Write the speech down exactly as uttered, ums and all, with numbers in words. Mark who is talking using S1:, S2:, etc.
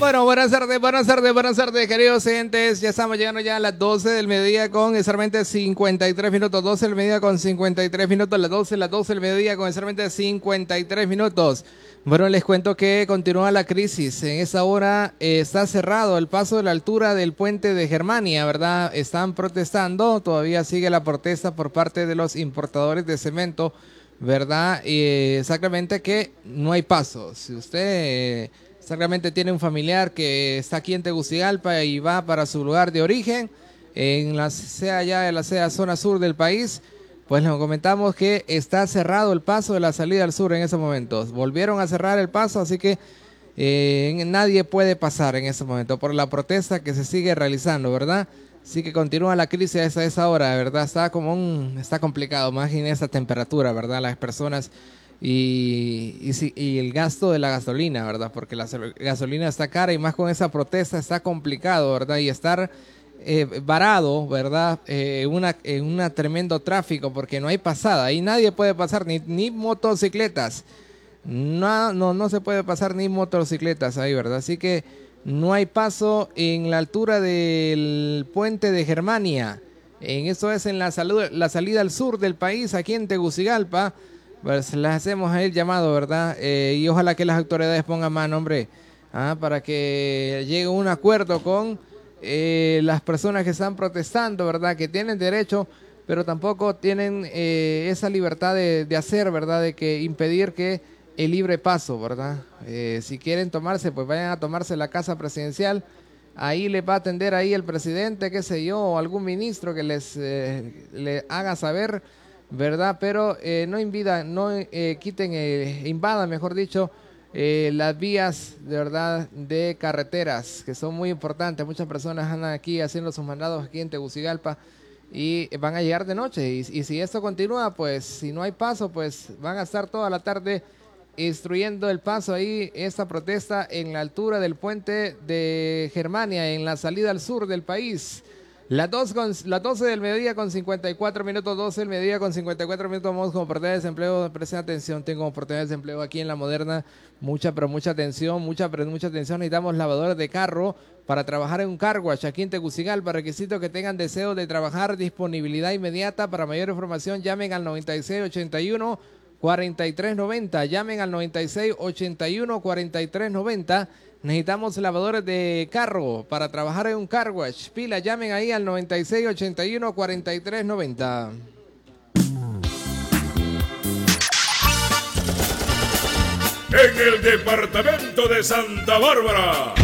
S1: Bueno, buenas tardes, buenas tardes, buenas tardes, queridos oyentes. Ya estamos llegando ya a las doce del mediodía con exactamente cincuenta y tres minutos. doce del mediodía con cincuenta y tres minutos. Las doce, las doce del mediodía con exactamente cincuenta y tres minutos. Bueno, les cuento que continúa la crisis. En esta hora eh, está cerrado el paso de la altura del puente de Germania, ¿verdad? Están protestando, todavía sigue la protesta por parte de los importadores de cemento, ¿verdad? Y exactamente que no hay paso. Si usted... Eh, Exactamente tiene un familiar que está aquí en Tegucigalpa y va para su lugar de origen, en la sea ya en la sea zona sur del país, pues les comentamos que está cerrado el paso de la salida al sur en estos momentos. Volvieron a cerrar el paso, así que eh, nadie puede pasar en este momento por la protesta que se sigue realizando, ¿verdad? Así que continúa la crisis a esa, a esa hora, ¿verdad? Está como un, está complicado, imaginen esa temperatura, ¿verdad? Las personas... Y, y, y el gasto de la gasolina, ¿verdad? Porque la gasolina está cara y más con esa protesta está complicado, ¿verdad? Y estar eh, varado, ¿verdad? Eh, una, en un tremendo tráfico porque no hay pasada. Ahí nadie puede pasar, ni, ni motocicletas. No, no, no se puede pasar ni motocicletas ahí, ¿verdad? Así que no hay paso en la altura del puente de Germania. En eso es en la, salud, la salida al sur del país, aquí en Tegucigalpa. Pues les hacemos el llamado, ¿verdad? Eh, y ojalá que las autoridades pongan mano, hombre, ¿ah? Para que llegue un acuerdo con eh, las personas que están protestando, ¿verdad? Que tienen derecho, pero tampoco tienen eh, esa libertad de, de hacer, ¿verdad? De que impedir que el libre paso, ¿verdad? Eh, si quieren tomarse, pues vayan a tomarse la casa presidencial. Ahí les va a atender ahí el presidente, qué sé yo, o algún ministro que les eh, le haga saber, ¿verdad? Pero eh, no invida, no eh, quiten, eh, invadan, mejor dicho, eh, las vías, de verdad, de carreteras, que son muy importantes. Muchas personas andan aquí haciendo sus mandados aquí en Tegucigalpa y van a llegar de noche. Y, y si esto continúa, pues, si no hay paso, pues van a estar toda la tarde instruyendo el paso ahí, esta protesta en la altura del puente de Germania, en la salida al sur del país. Las, dos con, las doce del mediodía con cincuenta y cuatro minutos, doce del mediodía con cincuenta y cuatro minutos, vamos con oportunidades de desempleo. Presten atención, tengo oportunidades de empleo aquí en La Moderna, mucha, pero mucha atención, mucha, pero mucha atención. Necesitamos lavadores de carro para trabajar en un car wash aquí en Tegucigalpa. Requisito que tengan deseo de trabajar, disponibilidad inmediata. Para mayor información, llamen al noventa y seis ochenta y uno cuarenta y tres noventa, llamen al noventa y seis ochenta y uno cuarenta y tres noventa. Necesitamos lavadores de carro para trabajar en un car wash. Pila, llamen ahí al noventa y seis ochenta y uno cuarenta y tres noventa.
S2: En el departamento de Santa Bárbara,